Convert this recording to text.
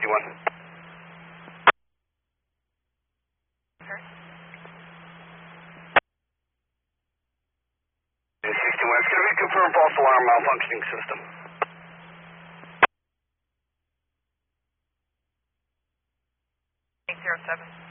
61. Sir? 61, it's going to be confirmed false alarm malfunctioning system. 807.